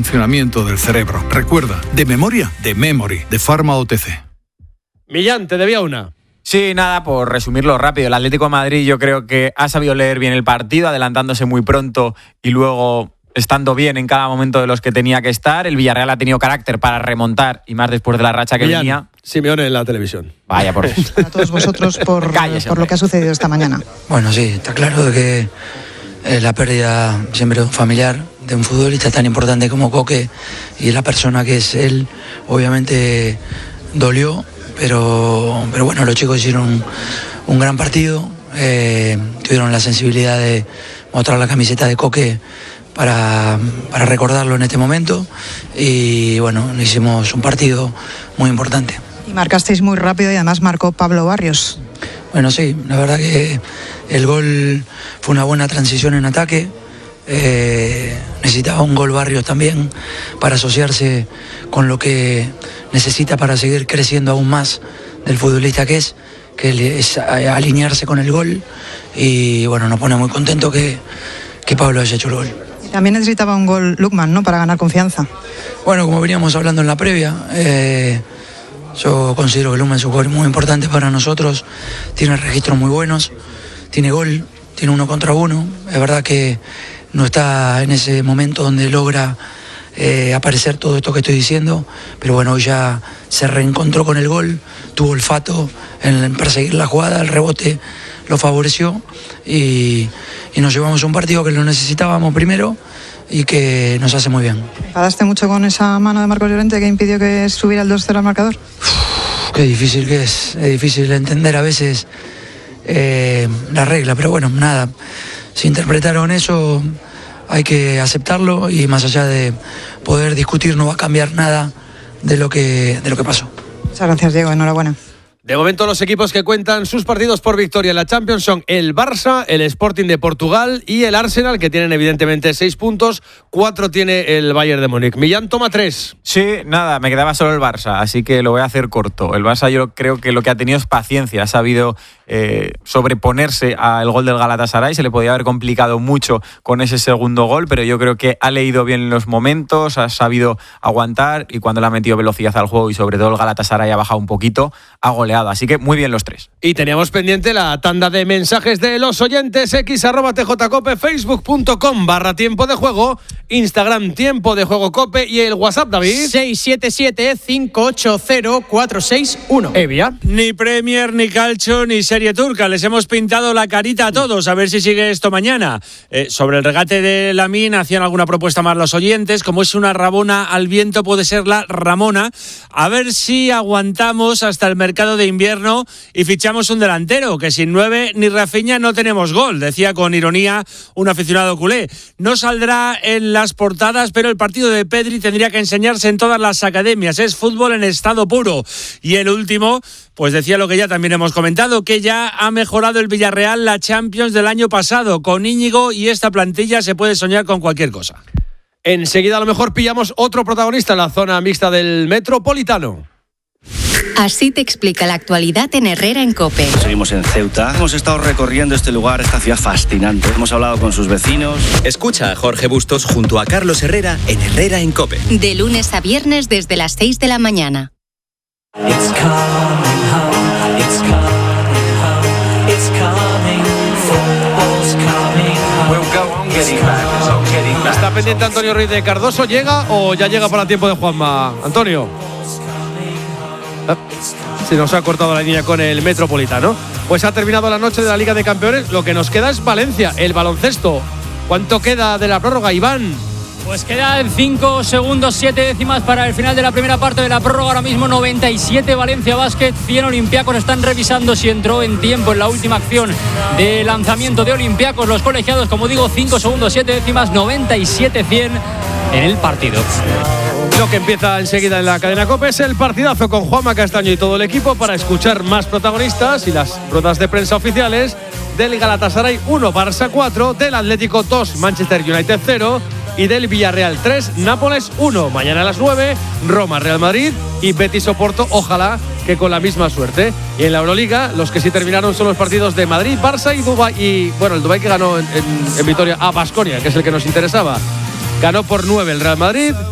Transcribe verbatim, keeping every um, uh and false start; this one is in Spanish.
funcionamiento del cerebro. Recuerda, de memoria, de memory, de Pharma O T C. Millán, te debía una. Sí, nada, por resumirlo rápido, el Atlético de Madrid yo creo que ha sabido leer bien el partido, adelantándose muy pronto y luego estando bien en cada momento de los que tenía que estar. El Villarreal ha tenido carácter para remontar y más después de la racha que Millán, venía. Simeone en la televisión. Vaya por Dios. A todos vosotros por, Cállese, por lo que ha sucedido esta mañana. Bueno, sí, está claro de que eh, la pérdida siempre de un familiar, de un futbolista tan importante como Coque y la persona que es él, obviamente dolió. Pero, pero bueno, los chicos hicieron un, un gran partido, eh, tuvieron la sensibilidad de mostrar la camiseta de Coque para, para recordarlo en este momento y bueno, hicimos un partido muy importante. Y marcasteis muy rápido y además marcó Pablo Barrios. Bueno, sí, la verdad que el gol fue una buena transición en ataque. Eh, necesitaba un gol Barrios también para asociarse con lo que necesita para seguir creciendo aún más del futbolista que es, que es alinearse con el gol y bueno, nos pone muy contento que, que Pablo haya hecho el gol. Y también necesitaba un gol Lookman, ¿no?, para ganar confianza. Bueno, como veníamos hablando en la previa, eh, yo considero que Lookman es un jugador muy importante para nosotros, tiene registros muy buenos, tiene gol, tiene uno contra uno, es verdad que no está en ese momento donde logra eh, aparecer todo esto que estoy diciendo, pero bueno, hoy ya se reencontró con el gol, tuvo olfato en perseguir la jugada, el rebote lo favoreció y, y nos llevamos a un partido que lo necesitábamos primero y que nos hace muy bien. ¿Enfadaste mucho con esa mano de Marcos Llorente que impidió que subiera el dos cero al marcador? Uf, qué difícil que es, es difícil entender a veces eh, la regla, pero bueno, nada. Si interpretaron eso, hay que aceptarlo y más allá de poder discutir no va a cambiar nada de lo que, de lo que pasó. Muchas gracias, Diego, enhorabuena. De momento los equipos que cuentan sus partidos por victoria en la Champions son el Barça, el Sporting de Portugal y el Arsenal, que tienen evidentemente seis puntos, cuatro tiene el Bayern de Múnich. Millán toma tres. Sí, nada, me quedaba solo el Barça, así que lo voy a hacer corto. El Barça yo creo que lo que ha tenido es paciencia, ha sabido eh, sobreponerse al gol del Galatasaray, se le podía haber complicado mucho con ese segundo gol, pero yo creo que ha leído bien los momentos, ha sabido aguantar y cuando le ha metido velocidad al juego y sobre todo el Galatasaray ha bajado un poquito, ha goleado. Así que muy bien los tres. Y teníamos pendiente la tanda de mensajes de los oyentes. X arroba tjcope, facebook.com barra tiempo de juego, Instagram tiempo de juego cope y el WhatsApp, David. seis siete siete, cinco ocho cero, cuatro seis uno. Evia. Ni Premier, ni Calcio, ni Serie Turca. Les hemos pintado la carita a todos. A ver si sigue esto mañana. Eh, sobre el regate de Lamine hacían alguna propuesta más los oyentes. Como es una rabona al viento, puede ser la Ramona. A ver si aguantamos hasta el mercado de invierno y fichamos un delantero, que sin nueve ni Rafinha no tenemos gol, decía con ironía un aficionado culé. No saldrá en las portadas, pero el partido de Pedri tendría que enseñarse en todas las academias. Es fútbol en estado puro. Y el último, pues decía lo que ya también hemos comentado, que ya ha mejorado el Villarreal la Champions del año pasado. Con Íñigo y esta plantilla se puede soñar con cualquier cosa. Enseguida a lo mejor pillamos otro protagonista en la zona mixta del Metropolitano. Así te explica la actualidad en Herrera en COPE. Seguimos en Ceuta. Hemos estado recorriendo este lugar, esta ciudad fascinante. Hemos hablado con sus vecinos. Escucha a Jorge Bustos junto a Carlos Herrera en Herrera en COPE. De lunes a viernes desde las seis de la mañana. It's coming home, it's coming home, it's coming, football's coming home. We'll go on getting back, on getting back. ¿Está pendiente Antonio Ruiz de Cardoso? ¿Llega o ya llega para tiempo de Juanma? Antonio. Se nos ha cortado la línea con el Metropolitano. Pues ha terminado la noche de la Liga de Campeones. Lo que nos queda es Valencia, el baloncesto. ¿Cuánto queda de la prórroga, Iván? Pues quedan cinco segundos, siete décimas para el final de la primera parte de la prórroga. Ahora mismo noventa y siete Valencia Basket, cien Olympiacos. Están revisando si entró en tiempo en la última acción de lanzamiento de Olympiacos. Los colegiados, como digo, cinco segundos, siete décimas, noventa y siete cien en el partido. Lo que empieza enseguida en la cadena COPE es el partidazo con Juanma Castaño y todo el equipo para escuchar más protagonistas y las ruedas de prensa oficiales del Galatasaray uno, Barça cuatro, del Atlético dos, Manchester United cero y del Villarreal tres, Nápoles uno. Mañana a las nueve, Roma, Real Madrid y Betis Oporto, ojalá que con la misma suerte. Y en la Euroliga, los que sí terminaron son los partidos de Madrid, Barça y Dubái. Y bueno, el Dubái que ganó en, en, en Vitoria a Baskonia, que es el que nos interesaba. Ganó por nueve el Real Madrid.